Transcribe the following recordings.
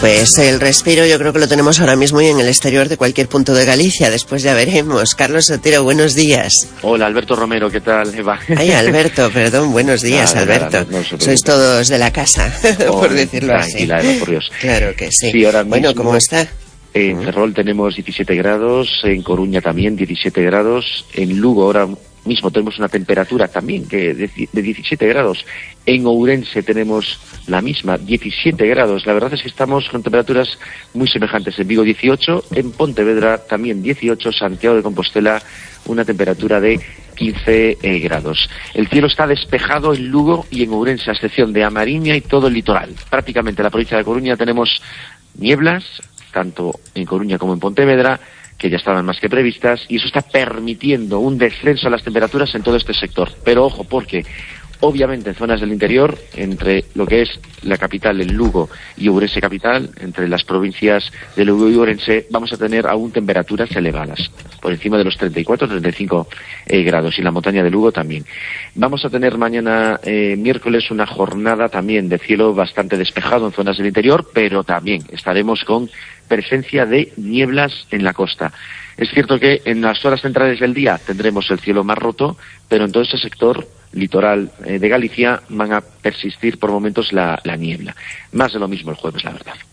Pues el respiro yo creo que lo tenemos ahora mismo y en el exterior de cualquier punto de Galicia. Después ya veremos. Carlos Sotero, buenos días. Hola, Alberto Romero, ¿qué tal, Eva? Ay, Alberto, perdón, buenos días, Alberto. No sois todos de la casa, por decirlo así. Tranquila, Eva, por Dios. Claro que sí. Sí, ahora bueno, mismo, ¿cómo está? En Ferrol tenemos 17 grados, en Coruña también 17 grados, en Lugo ahora mismo tenemos una temperatura también que de 17 grados. En Ourense tenemos la misma, 17 grados. La verdad es que estamos con temperaturas muy semejantes. En Vigo 18, en Pontevedra también 18, Santiago de Compostela una temperatura de 15 grados. El cielo está despejado en Lugo y en Ourense, a excepción de A Mariña y todo el litoral. Prácticamente en la provincia de Coruña tenemos nieblas, tanto en Coruña como en Pontevedra, que ya estaban más que previstas, y eso está permitiendo un descenso a las temperaturas en todo este sector. Pero ojo, porque obviamente en zonas del interior, entre lo que es la capital, el Lugo, y Ourense capital, entre las provincias de Lugo y Ourense, vamos a tener aún temperaturas elevadas, por encima de los 34-35 grados, y la montaña de Lugo también. Vamos a tener mañana, miércoles, una jornada también de cielo bastante despejado en zonas del interior, pero también estaremos con presencia de nieblas en la costa. Es cierto que en las horas centrales del día tendremos el cielo más roto, pero en todo ese sector litoral de Galicia van a persistir por momentos la niebla. Más de lo mismo el jueves, la verdad.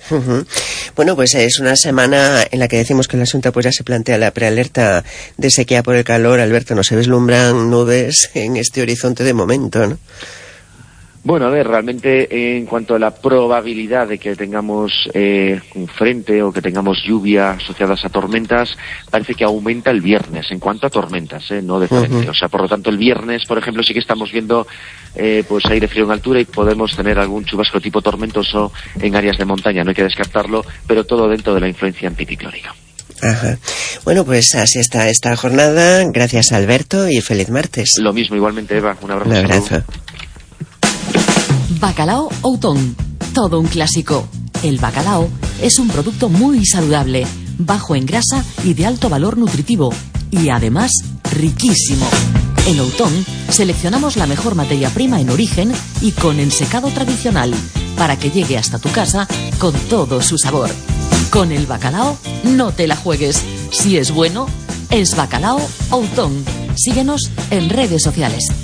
Bueno, pues es una semana en la que decimos que el asunto pues ya se plantea la prealerta de sequía por el calor. Alberto, no se vislumbran nubes en este horizonte de momento, ¿no? Bueno, a ver, realmente en cuanto a la probabilidad de que tengamos un frente o que tengamos lluvia asociadas a tormentas, parece que aumenta el viernes en cuanto a tormentas, no de frente. O sea, por lo tanto, el viernes, por ejemplo, sí que estamos viendo pues aire frío en altura y podemos tener algún chubasco tipo tormentoso en áreas de montaña, no hay que descartarlo, pero todo dentro de la influencia anticiclónica. Ajá. Bueno, pues así está esta jornada. Gracias, Alberto, y feliz martes. Lo mismo, igualmente, Eva. Un abrazo. Un abrazo. Bacalao Outón, todo un clásico. El bacalao es un producto muy saludable, bajo en grasa y de alto valor nutritivo, y además riquísimo. En Outón seleccionamos la mejor materia prima en origen y con ensecado tradicional, para que llegue hasta tu casa con todo su sabor. Con el bacalao no te la juegues. Si es bueno, es Bacalao Outón. Síguenos en redes sociales.